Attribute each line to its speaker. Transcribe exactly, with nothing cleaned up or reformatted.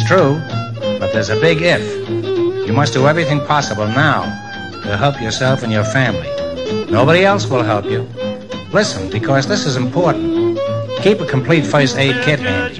Speaker 1: true, but there's a big if. You must do everything possible now to help yourself and your family. Nobody else will help you. Listen, because this is important. Keep a complete first aid kit handy.